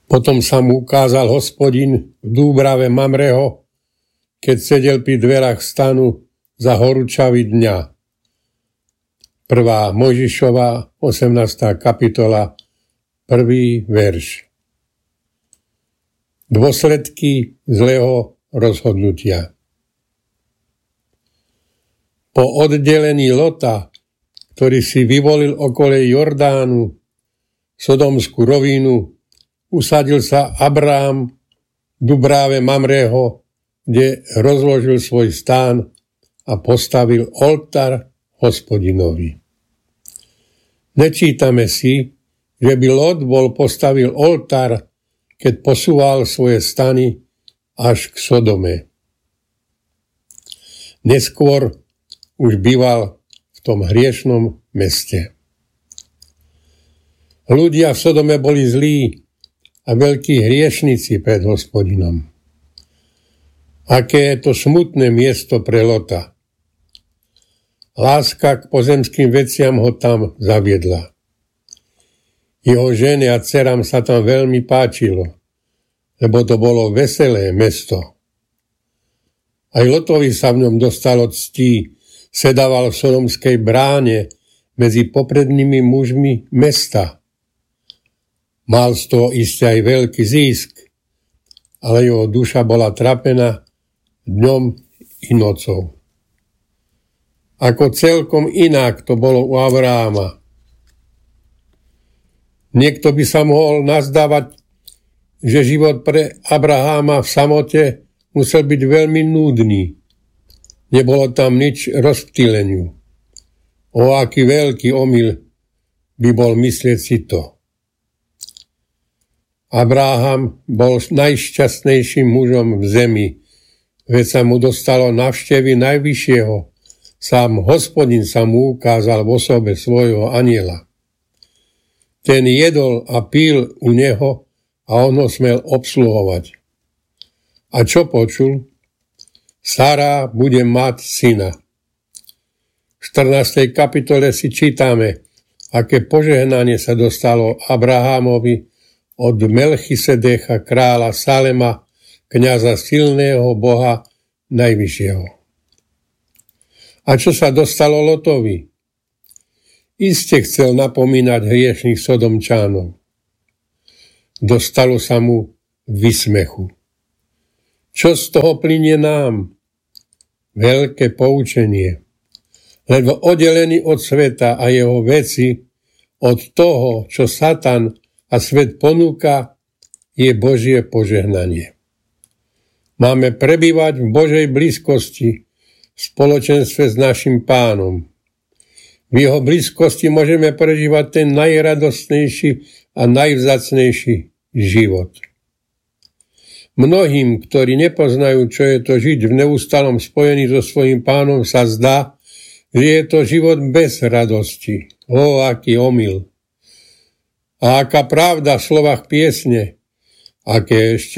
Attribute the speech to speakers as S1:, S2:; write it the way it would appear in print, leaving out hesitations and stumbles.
S1: Potom sa mu ukázal Hospodin v Dúbrave Mamreho, keď sedel pri dverách stanu za horúčavy dňa. 1. Mojžišova, 18. kapitola, 1. verš. Dôsledky zlého rozhodnutia. Po oddelení Lota, ktorý si vyvolil okolo Jordánu, Sodomskú rovinu, usadil sa Abrám v Dúbrave Mamreho, kde rozložil svoj stán a postavil oltár Hospodinovi. Nečítame si, že by Lot postavil oltár, keď posúval svoje stany až k Sodome. Neskôr už býval v tom hriešnom meste. Ľudia v Sodome boli zlí a veľkí hriešnici pred Hospodinom. Aké je to smutné miesto pre Lota. Láska k pozemským veciam ho tam zaviedla. Jeho žene a dcerám sa tam veľmi páčilo, lebo to bolo veselé mesto. Aj Lotovi sa v ňom dostalo ctí, sedával v sodomskej bráne medzi poprednými mužmi mesta. Mal z toho iste aj veľký zisk, ale jeho duša bola trapená dňom i nocou. Ako celkom inak to bolo u Abraháma. Niekto by sa mohol nazdávať, že život pre Abraháma v samote musel byť veľmi núdny. Nebolo tam nič rozptýleniu. O aký veľký omyl by bol myslieť si to. Abraham bol najšťastnejším mužom v zemi, veď sa mu dostalo návštevy Najvyššieho. Sám Hospodin sa mu ukázal v osobe svojho anjela. Ten jedol a pil u neho a on ho smel obsluhovať. A čo počul? Sara bude mať syna. V 14. kapitole si čítame, aké požehnanie sa dostalo Abrahamovi od Melchisedecha, kráľa Salema, kňaza silného Boha Najvyššieho. A čo sa dostalo Lotovi? Iste chcel napomínať hriešných Sodomčánov. Dostalo sa mu výsmechu. Čo z toho plynie nám? Veľké poučenie. Lebo oddelený od sveta a jeho veci, od toho, čo Satan a svet ponúka, je Božie požehnanie. Máme prebývať v Božej blízkosti, v spoločenstve s našim Pánom. V jeho blízkosti môžeme prežívať ten najradostnejší a najvzácnejší život. Mnohým, ktorí nepoznajú, čo je to žiť v neustálom spojení so svojím Pánom, sa zdá, že je to život bez radosti. Ó, aký omyl. A aká pravda v slovách piesne, aké